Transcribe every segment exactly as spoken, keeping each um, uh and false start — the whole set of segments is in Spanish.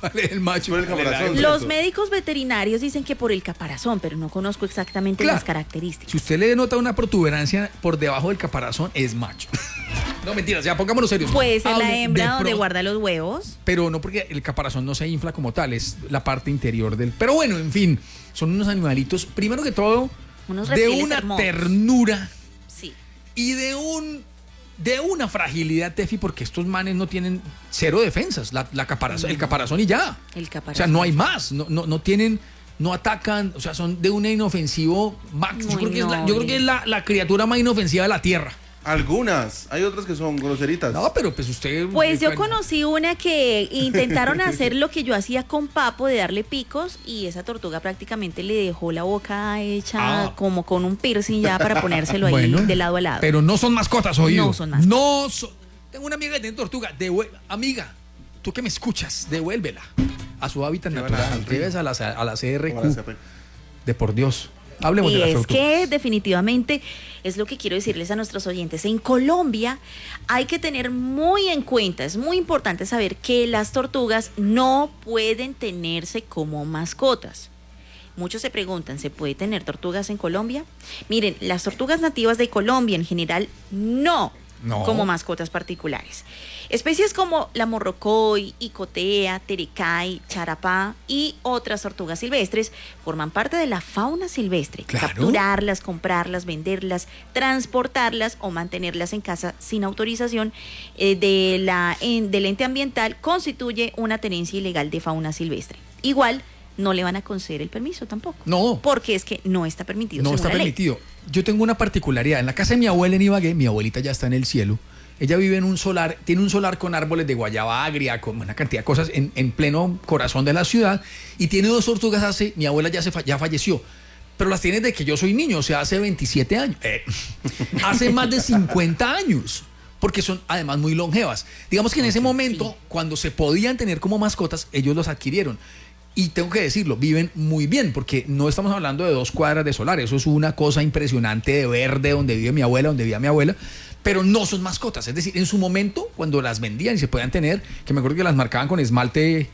¿Cuál es el macho? Por el caparazón. Los médicos veterinarios dicen que por el caparazón, pero no conozco exactamente Claro. las características. Si usted le nota una protuberancia por debajo del caparazón, es macho. No, mentiras, ya pongámonos serios. Puede ser Hable la hembra de donde pro- guarda los huevos. Pero no porque el caparazón no se infla como tal, es la parte interior del... Pero bueno, en fin, son unos animalitos, primero que todo, Unos de reptiles una hermosos. ternura Sí. y de un de una fragilidad, Tefi, porque estos manes no tienen cero defensas, la, la caparazón, el caparazón y ya. El O caparazón. sea, no hay más, no, no, no tienen, no atacan, o sea, son de un inofensivo max. Yo Muy creo que es, la, yo noble. creo que es la, la criatura más inofensiva de la Tierra. Algunas, hay otras que son groseritas. No, pero pues usted... Pues yo eh, conocí una que intentaron hacer lo que yo hacía con Papo, de darle picos, y esa tortuga prácticamente le dejó la boca hecha Ah. como con un piercing ya para ponérselo ahí Bueno, de lado a lado. Pero no son mascotas, oído. No son mascotas. No son... Tengo una amiga que tiene tortuga. Devue- Amiga, tú que me escuchas, devuélvela a su hábitat Llevan natural. al río. Lleves a la, a la C R Como la Q. C P. De por Dios. Hablemos Y de las es tortugas. que definitivamente es lo que quiero decirles a nuestros oyentes. En Colombia hay que tener muy en cuenta, es muy importante saber que las tortugas no pueden tenerse como mascotas. Muchos se preguntan, ¿se puede tener tortugas en Colombia? Miren, las tortugas nativas de Colombia en general no, No. como mascotas particulares. Especies como la morrocoy, icotea, terecay, charapá y otras tortugas silvestres forman parte de la fauna silvestre. Claro. Capturarlas, comprarlas, venderlas, transportarlas o mantenerlas en casa sin autorización eh, de la, en- del ente ambiental constituye una tenencia ilegal de fauna silvestre. Igual, no le van a conceder el permiso tampoco. No. Porque es que no está permitido. No según está la ley. permitido. Yo tengo una particularidad. En la casa de mi abuela en Ibagué, mi abuelita ya está en el cielo. Ella vive en un solar, tiene un solar con árboles de guayaba agria, con una cantidad de cosas en, en pleno corazón de la ciudad. Y tiene dos tortugas hace, mi abuela ya, se, fa- ya falleció. Pero las tiene desde que yo soy niño, o sea, hace veintisiete años. Eh, hace más de cincuenta años. Porque son además muy longevas. Digamos que en ese momento, cuando se podían tener como mascotas, ellos los adquirieron. Y tengo que decirlo, viven muy bien, porque no estamos hablando de dos cuadras de solar, eso es una cosa impresionante de verde donde vive mi abuela, donde vivía mi abuela, pero no son mascotas. Es decir, en su momento, cuando las vendían y se podían tener, que me acuerdo que las marcaban con esmalte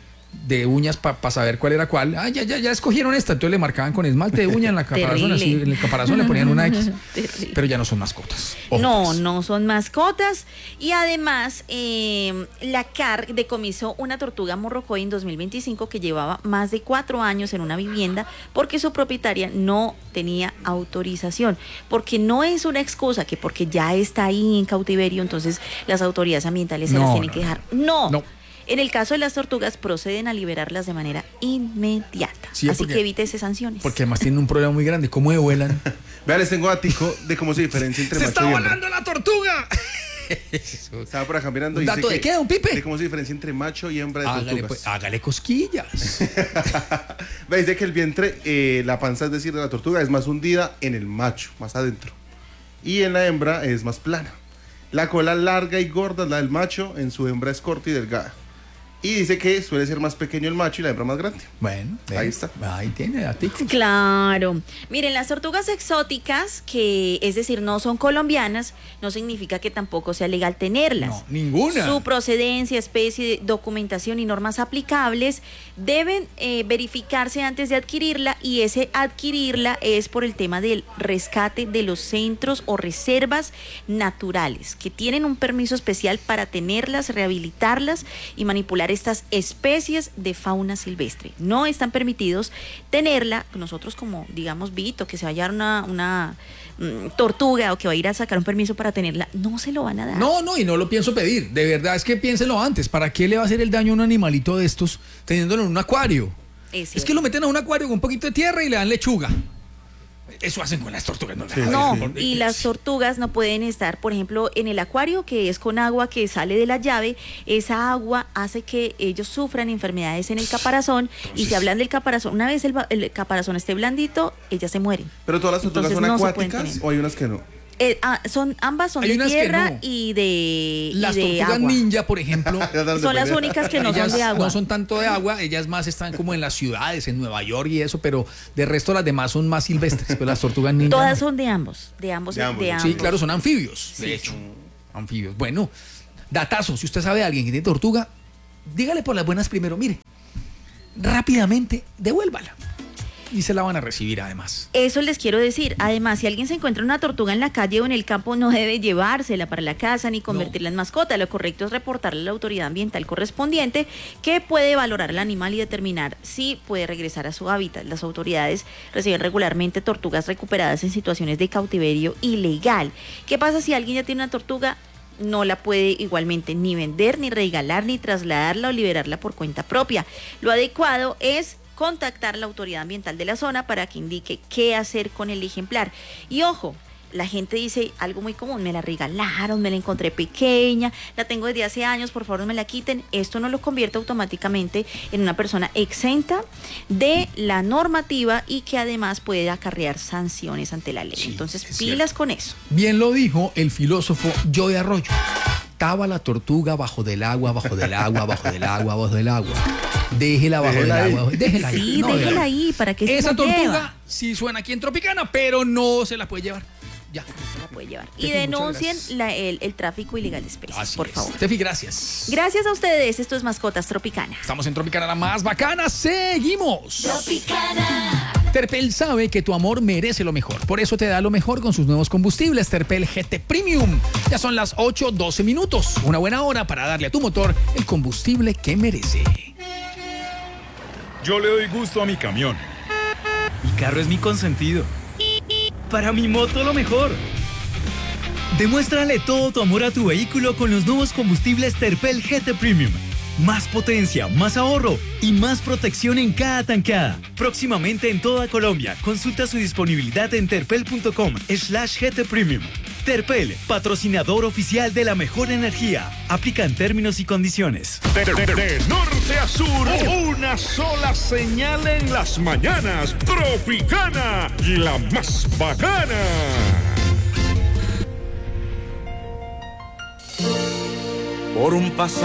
de uñas para pa saber cuál era cuál. Ah, ya, ya, ya escogieron esta, entonces le marcaban con esmalte de uña en la caparazón, Terrible. así, en el caparazón le ponían una X, Terrible. pero ya no son mascotas. Ojo, No, pues. no son mascotas. Y además, eh, la C A R decomisó una tortuga morrocoy en dos mil veinticinco que llevaba más de cuatro años en una vivienda porque su propietaria no tenía autorización. Porque no es una excusa que porque ya está ahí en cautiverio, entonces las autoridades ambientales se No, las tienen no, que dejar. No. no. En el caso de las tortugas, proceden a liberarlas de manera inmediata. Sí, Así porque- que evítese sanciones. Porque además tienen un problema muy grande, ¿cómo vuelan? Vean, les tengo ático de cómo se diferencia entre ¡Se macho está y hembra. volando la tortuga! Estaba por acá mirando ¿Un y dice dato de que- qué, don Pipe? De cómo se diferencia entre macho y hembra de Hágale, tortugas. pues, hágale cosquillas. Ve, dice que el vientre, eh, la panza, es decir, de la tortuga es más hundida en el macho, más adentro. Y en la hembra es más plana. La cola larga y gorda es la del macho, en su hembra es corta y delgada. Y dice que suele ser más pequeño el macho y la hembra más grande. Bueno, Ahí ¿ves? está. Ahí tiene, a ti. Claro. Miren, las tortugas exóticas, que es decir, no son colombianas, no significa que tampoco sea legal tenerlas. No, ninguna. Su procedencia, especie, documentación y normas aplicables deben eh, verificarse antes de adquirirla, y ese adquirirla es por el tema del rescate de los centros o reservas naturales, que tienen un permiso especial para tenerlas, rehabilitarlas y manipular estas especies de fauna silvestre. No están permitidos tenerla. Nosotros, como digamos Vito, que se va a llevar una, una mm, tortuga o que va a ir a sacar un permiso para tenerla, no se lo van a dar. No, no, y no lo pienso pedir. De verdad, es que piénselo antes. ¿Para qué le va a hacer el daño a un animalito de estos teniéndolo en un acuario? Es Es cierto. que lo meten a un acuario con un poquito de tierra y le dan lechuga. Eso hacen con las tortugas. No, No, y las tortugas no pueden estar, por ejemplo, en el acuario, que es con agua que sale de la llave. Esa agua hace que ellos sufran enfermedades en el caparazón. Y si hablan del caparazón, una vez el, ba- el caparazón esté blandito, ellas se mueren. Pero todas las tortugas Entonces, son no se pueden acuáticas tener. o hay unas que no. Eh, ah, son, ambas son Hay de unas que tierra no. y de, y Las de tortugas agua. ninja, por ejemplo, Son las únicas que no ellas son de agua. no son tanto de agua, ellas más están como en las ciudades, en Nueva York y eso, pero de resto las demás son más silvestres. Pero las tortugas ninja. Todas no. son de ambos, de ambos, De de ambos, ambos. sí, Sí, claro, son anfibios, de hecho. Anfibios. Bueno, datazo, si usted sabe de alguien que tiene tortuga, dígale por las buenas primero, mire, rápidamente devuélvala. Y se la van a recibir además. Eso les quiero decir. Además, si alguien se encuentra una tortuga en la calle o en el campo, no debe llevársela para la casa ni convertirla no. en mascota. Lo correcto es reportarle a la autoridad ambiental correspondiente, que puede valorar al animal y determinar si puede regresar a su hábitat. Las autoridades reciben regularmente tortugas recuperadas en situaciones de cautiverio ilegal. ¿Qué pasa si alguien ya tiene una tortuga? No la puede igualmente ni vender, ni regalar, ni trasladarla o liberarla por cuenta propia. Lo adecuado es contactar a la autoridad ambiental de la zona para que indique qué hacer con el ejemplar. Y ojo, la gente dice algo muy común: me la regalaron, me la encontré pequeña, la tengo desde hace años, por favor no me la quiten. Esto no lo convierte automáticamente en una persona exenta de la normativa y que además puede acarrear sanciones ante la ley. Sí, entonces pilas cierto. Con eso. Bien lo dijo el filósofo Joey Arroyo. Estaba la tortuga bajo del agua, bajo del agua, bajo del agua, bajo del agua. Déjela bajo Déjela del ahí. agua. Déjela ahí. Sí, no, déjela déjela ahí, ¿para qué se Esa la tortuga lleva? sí suena aquí en Tropicana, pero no se la puede llevar. Ya. Se la puede llevar. Tefi, Y denuncien muchas gracias. la- el, el tráfico ilegal de especies, Así por es. favor. Tefi, gracias. Gracias a ustedes. Esto es Mascotas Tropicana. Estamos en Tropicana, la más bacana. Seguimos. Tropicana. Terpel sabe que tu amor merece lo mejor. Por eso te da lo mejor con sus nuevos combustibles Terpel G T Premium. Ya son las ocho doce minutos. Una buena hora para darle a tu motor el combustible que merece. Yo le doy gusto a mi camión. Mi carro es mi consentido. Para mi moto lo mejor. Demuéstrale todo tu amor a tu vehículo con los nuevos combustibles Terpel G T Premium. Más potencia, más ahorro y más protección en cada tanqueada. Próximamente en toda Colombia. Consulta su disponibilidad en terpel.com slash GT Premium. Terpel, patrocinador oficial de la mejor energía. Aplican términos y condiciones. De, de- de norte a sur, una sola señal en las mañanas. Tropicana, la más bacana. Por un pasado